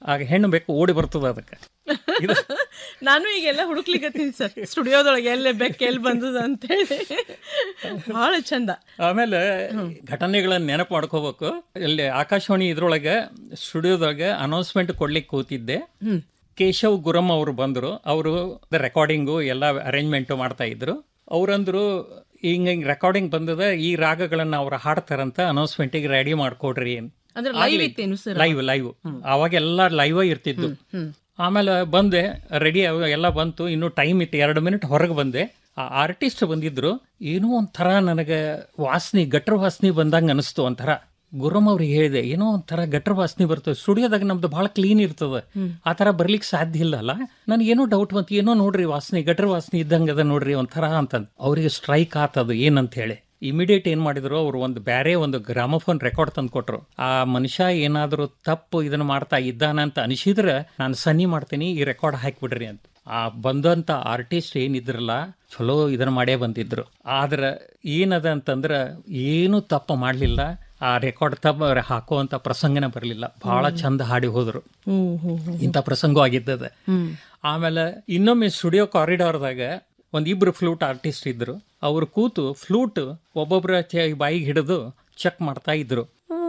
ಆಗ ಹೆಣ್ಣು ಬೇಕು ಓಡಿ ಬರ್ತದ ಅದಕ್ಕೆ. ನಾನು ಈಗೆಲ್ಲ ಹುಡುಕ್ಲಿಕ್ಕತ್ತೀನಿ ಸರ್ ಸ್ಟುಡಿಯೋದೊಳಗೆ ಎಲ್ಲೇ ಬೆಕ್ಕ ಎಲ್ಲಿ ಬಂದದ ಅಂತೇಳಿ. ಭಾಳ ಚಂದ. ಆಮೇಲೆ ಘಟನೆಗಳನ್ನ ನೆನಪು ಮಾಡ್ಕೋಬೇಕು. ಇಲ್ಲಿ ಆಕಾಶವಾಣಿ ಇದ್ರೊಳಗೆ ಸ್ಟುಡಿಯೋದೊಳಗೆ ಅನೌನ್ಸ್ಮೆಂಟ್ ಕೊಡ್ಲಿಕ್ಕೆ ಕೂತಿದ್ದೆ. ಕೇಶವ್ ಗುರಮ್ ಅವರು ಬಂದರು. ಅವರು ರೆಕಾರ್ಡಿಂಗು ಎಲ್ಲ ಅರೇಂಜ್ಮೆಂಟು ಮಾಡ್ತಾ ಇದ್ರು. ಅವರಂದ್ರು ಹಿಂಗೆ ರೆಕಾರ್ಡಿಂಗ್ ಬಂದದ, ಈ ರಾಗಗಳನ್ನ ಅವ್ರು ಹಾಡ್ತಾರಂತ, ಅನೌನ್ಸ್ಮೆಂಟಿಗೆ ರೆಡಿ ಮಾಡ್ಕೊಡ್ರಿ. ಲೈವ್ ಅವಾಗೆಲ್ಲ ಲೈವ್ ಇರ್ತಿದ್ದು. ಆಮೇಲೆ ಬಂದೆ, ರೆಡಿ ಎಲ್ಲ ಬಂತು, ಇನ್ನೂ ಟೈಮ್ ಇತ್ತು, 2 ಮಿನಿಟ್ ಹೊರಗೆ ಬಂದೆ. ಆ ಆರ್ಟಿಸ್ಟ್ ಬಂದಿದ್ರು. ಏನೋ ಒಂಥರ ನನಗೆ ವಾಸನೆ, ಗಟ್ರ ವಾಸನೆ ಬಂದಂಗೆ ಅನಿಸ್ತು. ಒಂಥರ ಗುರಮ್ ಅವ್ರಿಗೆ ಹೇಳಿದೆ, ಏನೋ ಒಂಥರ ಗಟ್ರ ವಾಸನೆ ಬರ್ತದೆ, ಸ್ಟುಡಿಯೋದಾಗ ನಮ್ದು ಭಾಳ ಕ್ಲೀನ್ ಇರ್ತದೆ, ಆ ಥರ ಬರ್ಲಿಕ್ಕೆ ಸಾಧ್ಯ ಇಲ್ಲ ಅಲ್ಲ. ನನಗೇನೋ ಡೌಟ್ ಬಂತು, ಏನೋ ನೋಡ್ರಿ ವಾಸನೆ, ಗಟ್ರ ವಾಸನೆ ಇದ್ದಂಗೆ ಅದ ನೋಡ್ರಿ ಒಂಥರ ಅಂತಂದು. ಅವ್ರಿಗೆ ಸ್ಟ್ರೈಕ್ ಆತದು ಏನಂತ ಹೇಳಿ ಇಮಿಡಿಯೇಟ್ ಏನ್ ಮಾಡಿದ್ರು, ಅವರು ಒಂದು ಗ್ರಾಮೋಫೋನ್ ರೆಕಾರ್ಡ್ ತಂದು ಕೊಟ್ರು. ಆ ಮನುಷ್ಯ ಏನಾದರೂ ತಪ್ಪು ಇದನ್ನ ಮಾಡ್ತಾ ಇದ್ದಾನಂತ ಅನಿಸಿದ್ರೆ ನಾನು ಸನ್ನಿ ಮಾಡ್ತೀನಿ, ಈ ರೆಕಾರ್ಡ್ ಹಾಕಿಬಿಡ್ರಿ ಅಂತ. ಆ ಬಂದಂತ ಆರ್ಟಿಸ್ಟ್ ಏನಿದ್ರಲ್ಲ ಚಲೋ ಇದನ್ನ ಮಾಡೇ ಬಂದಿದ್ರು. ಆದ್ರೆ ಏನದ ಅಂತಂದ್ರೆ ಏನು ತಪ್ಪು ಮಾಡಲಿಲ್ಲ. ಆ ರೆಕಾರ್ಡ್ ಹಾಕುವಂತ ಪ್ರಸಂಗನ ಬರಲಿಲ್ಲ. ಬಹಳ ಚಂದ ಹಾಡಿ ಹೋದ್ರು. ಇಂಥ ಪ್ರಸಂಗ ಆಗಿದ್ದದ. ಆಮೇಲೆ ಇನ್ನೊಮ್ಮೆ ಸ್ಟುಡಿಯೋ ಕಾರಿಡಾರ್ದಾಗ ಒಂದಿಬ್ರು ಫ್ಲೂಟ್ ಆರ್ಟಿಸ್ಟ್ ಇದ್ರು. ಅವ್ರು ಕೂತು ಫ್ಲೂಟ್ ಒಬ್ಬೊಬ್ಬರ ಬಾಯಿಗೆ ಹಿಡಿದು ಚೆಕ್ ಮಾಡ್ತಾ ಇದ್ರು.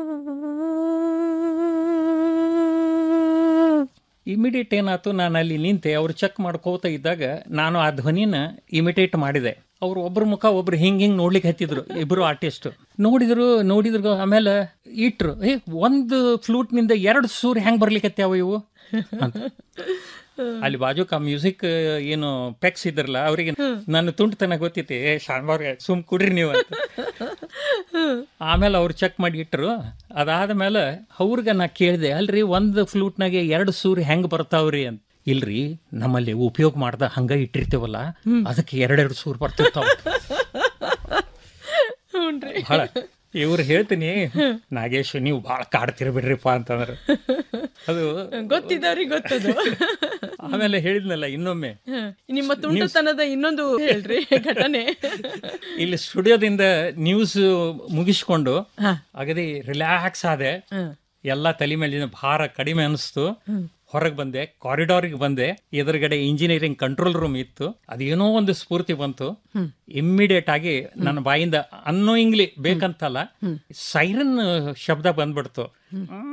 ಇಮಿಡಿಯೇಟ್ ಏನಾಯ್ತು, ನಾನು ಅಲ್ಲಿ ನಿಂತೆ, ಅವ್ರು ಚೆಕ್ ಮಾಡ್ಕೋತಾ ಇದ್ದಾಗ ನಾನು ಆ ಧ್ವನಿನ ಇಮಿಟೇಟ್ ಮಾಡಿದೆ. ಅವ್ರು ಒಬ್ರ ಮುಖ ಒಬ್ರು ಹಿಂಗೆ ನೋಡ್ಲಿಕ್ಕೆ ಹತ್ತಿದ್ರು. ಇಬ್ರು ಆರ್ಟಿಸ್ಟ್ ನೋಡಿದ್ರು. ಆಮೇಲೆ ಇಟ್ರು, ಒಂದು ಫ್ಲೂಟ್ನಿಂದ 2 ಸೂರ್ ಹೆಂಗ್ ಬರ್ಲಿಕ್ಕತ್ಯಾವ ಇವು ಅಂತ. ಅಲ್ಲಿ ಬಾಜುಕ ಮ್ಯೂಸಿಕ್ ಏನು ಪೆಕ್ಸ್ ಇದ್ರಲ್ಲ, ಅವ್ರಿಗೆ ನನ್ನ ತುಂಟತನ ಗೊತ್ತೈತಿ, ಶಾನ್ಬಾರ್ಗೆ ಸುಮ್ ಕುಡ್ರಿ ನೀವು ಅಂತ. ಆಮೇಲೆ ಅವ್ರು ಚೆಕ್ ಮಾಡಿ ಇಟ್ರು. ಅದಾದ್ಮೇಲೆ ಅವ್ರಿಗೆ ನಾ ಕೇಳಿದೆ, ಅಲ್ರಿ ಒಂದು ಫ್ಲೂಟ್ನಾಗೆ 2 ಸೂರ್ ಹೆಂಗ್ ಬರ್ತಾವ್ರಿ ಅಂತ. ಇಲ್ರಿ, ನಮ್ಮಲ್ಲಿ ಉಪಯೋಗ ಮಾಡ್ದ ಹಂಗ ಇಟ್ಟಿರ್ತೇವಲ್ಲ, ಅದಕ್ಕೆ 2 ಸೂರ್ ಬರ್ತಿರ್ತಾವ. ಬಹಳ ಇವ್ರು ಹೇಳ್ತೀನಿ, ನಾಗೇಶ್ ನೀವು ಭಾಳ ಕಾಡ್ತಿರ ಬಿಡ್ರಿಪ್ಪ ಅಂತಂದ್ರೆ ಅದು ಗೊತ್ತಿದ್ದವ್ರಿಗೆ ಗೊತ್ತದು. ಆಮೇಲೆ ಹೇಳಿದ್ನಲ್ಲ ಇನ್ನೊಮ್ಮೆ ನಿಮ್ಮ ತುಂಟತನದ ಇನ್ನೊಂದು ಹೇಳ್ರಿ ಘಟನೆ. ಇಲ್ಲಿ ಸ್ಟುಡಿಯೋದಿಂದ ನ್ಯೂಸ್ ಮುಗಿಸ್ಕೊಂಡು ಅಗದಿ ರಿಲ್ಯಾಕ್ಸ್ ಆದೆ. ಎಲ್ಲ ತಲೆ ಮೇಲಿನ ಭಾರ ಕಡಿಮೆ ಅನಿಸ್ತು. ಹೊರಗೆ ಬಂದೆ, ಕಾರಿಡಾರ್ಗೆ ಬಂದೆ. ಎದುರುಗಡೆ ಇಂಜಿನಿಯರಿಂಗ್ ಕಂಟ್ರೋಲ್ ರೂಮ್ ಇತ್ತು. ಅದೇನೋ ಒಂದು ಸ್ಫೂರ್ತಿ ಬಂತು. ಇಮ್ಮಿಡಿಯೇಟ್ ಆಗಿ ನನ್ನ ಬಾಯಿಂದ ಅನ್ನೋಯಿಂಗ್ಲಿ ಬೇಕಂತಲ್ಲ, ಸೈರನ್ ಶಬ್ದ ಬಂದ್ಬಿಡ್ತು.